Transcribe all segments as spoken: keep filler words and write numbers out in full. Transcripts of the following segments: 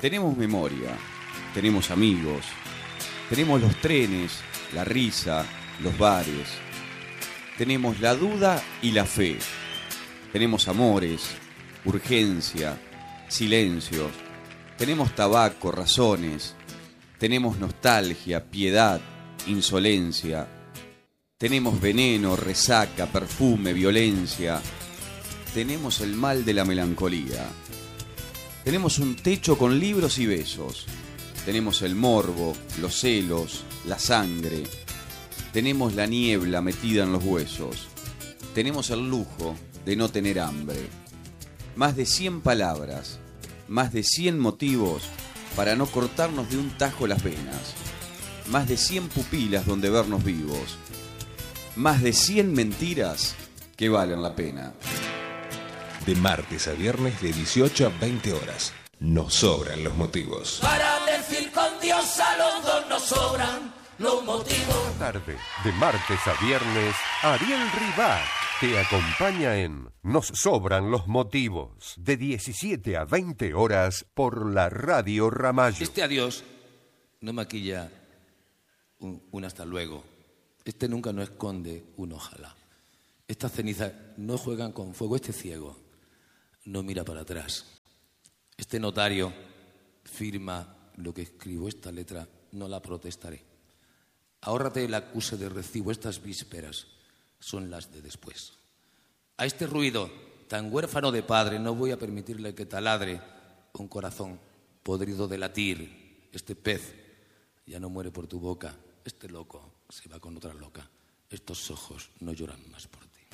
Tenemos memoria, tenemos amigos, tenemos los trenes, la risa, los bares. Tenemos la duda y la fe. Tenemos amores, urgencia, silencios. Tenemos tabaco, razones. Tenemos nostalgia, piedad, insolencia. Tenemos veneno, resaca, perfume, violencia. Tenemos el mal de la melancolía. Tenemos un techo con libros y besos. Tenemos el morbo, los celos, la sangre. Tenemos la niebla metida en los huesos. Tenemos el lujo de no tener hambre. Más de cien palabras, más de cien motivos para no cortarnos de un tajo las venas. Más de cien pupilas donde vernos vivos. Más de cien mentiras que valen la pena. De martes a viernes de dieciocho a veinte horas. Nos sobran los motivos. Para decir con Dios a los dos nos sobran los motivos. Tarde, de martes a viernes, Ariel Ribá te acompaña en Nos sobran los motivos. De diecisiete a veinte horas por la Radio Ramallo. Este adiós no maquilla un, un hasta luego. Este nunca no esconde un ojalá. Estas cenizas no juegan con fuego. Este ciego no mira para atrás. Este notario firma lo que escribo. Esta letra no la protestaré. Ahórrate el acuse de recibo. Estas vísperas son las de después. A este ruido tan huérfano de padre no voy a permitirle que taladre un corazón podrido de latir. Este pez ya no muere por tu boca. Este loco se va con otra loca. Estos ojos no lloran más por ti.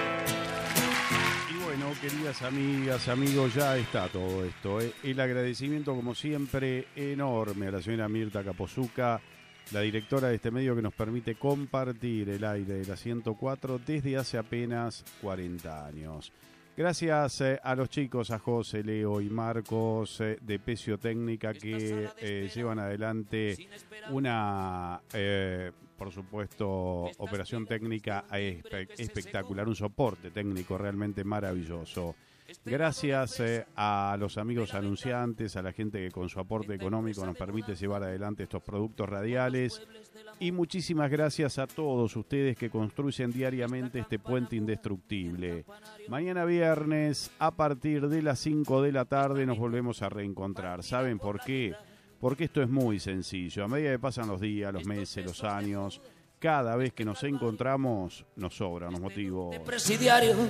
Y bueno, queridas amigas, amigos, ya está todo esto, ¿eh? El agradecimiento, como siempre, enorme a la señora Mirta Capozuca, la directora de este medio que nos permite compartir el aire de la ciento cuatro desde hace apenas cuarenta años. Gracias eh, a los chicos, a José, Leo y Marcos eh, de Pecio Técnica que eh, llevan adelante una, eh, por supuesto, operación técnica espe- espectacular, un soporte técnico realmente maravilloso. Gracias eh, a los amigos anunciantes, a la gente que con su aporte económico nos permite llevar adelante estos productos radiales. Y muchísimas gracias a todos ustedes que construyen diariamente este puente indestructible. Mañana viernes, a partir de las cinco de la tarde, nos volvemos a reencontrar. ¿Saben por qué? Porque esto es muy sencillo. A medida que pasan los días, los meses, los años, cada vez que nos encontramos, nos sobran los motivos.